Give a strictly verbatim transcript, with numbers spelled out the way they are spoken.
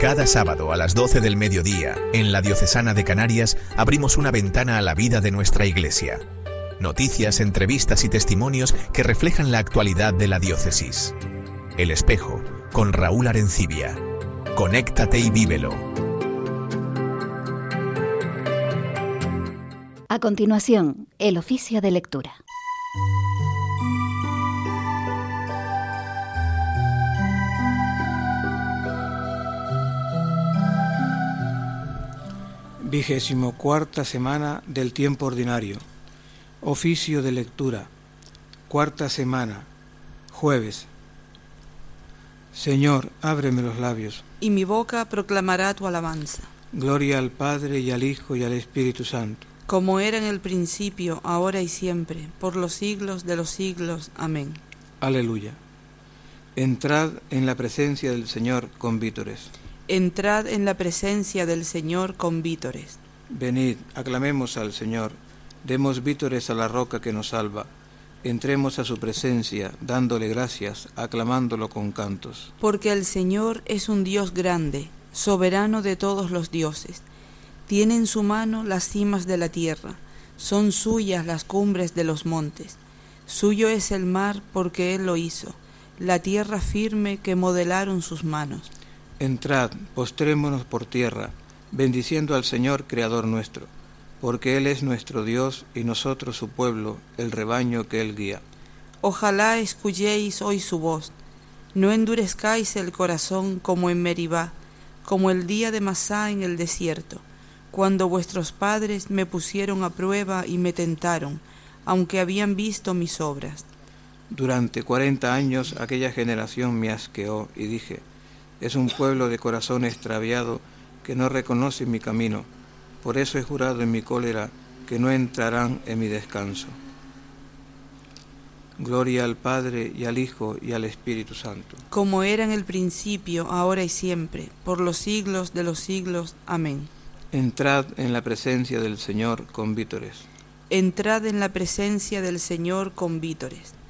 Cada sábado a las doce del mediodía, en la Diocesana de Canarias, abrimos una ventana a la vida de nuestra Iglesia. Noticias, entrevistas y testimonios que reflejan la actualidad de la diócesis. El Espejo, con Raúl Arencibia. Conéctate y vívelo. A continuación, el oficio de lectura. Vigésimo cuarta semana del tiempo ordinario. Oficio de lectura. Cuarta semana. Jueves. Señor, ábreme los labios. Y mi boca proclamará tu alabanza. Gloria al Padre y al Hijo y al Espíritu Santo. Como era en el principio, ahora y siempre, por los siglos de los siglos. Amén. Aleluya. Entrad en la presencia del Señor con vítores. Entrad en la presencia del Señor con vítores. Venid, aclamemos al Señor, demos vítores a la roca que nos salva. Entremos a su presencia, dándole gracias, aclamándolo con cantos. Porque el Señor es un Dios grande, soberano de todos los dioses. Tiene en su mano las cimas de la tierra, son suyas las cumbres de los montes. Suyo es el mar porque Él lo hizo, la tierra firme que modelaron sus manos. Entrad, postrémonos por tierra, bendiciendo al Señor, Creador nuestro, porque Él es nuestro Dios y nosotros su pueblo, el rebaño que Él guía. Ojalá escuchéis hoy su voz, no endurezcáis el corazón como en Meribá, como el día de Masá en el desierto, cuando vuestros padres me pusieron a prueba y me tentaron, aunque habían visto mis obras. Durante cuarenta años aquella generación me asqueó y dije, es un pueblo de corazón extraviado que no reconoce mi camino. Por eso he jurado en mi cólera que no entrarán en mi descanso. Gloria al Padre y al Hijo y al Espíritu Santo. Como era en el principio, ahora y siempre, por los siglos de los siglos. Amén. Entrad en la presencia del Señor con vítores. Entrad en la presencia del Señor con vítores.